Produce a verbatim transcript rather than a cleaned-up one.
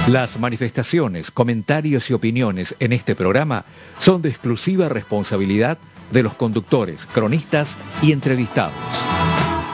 Las manifestaciones, comentarios y opiniones en este programa son de exclusiva responsabilidad de los conductores, cronistas y entrevistados.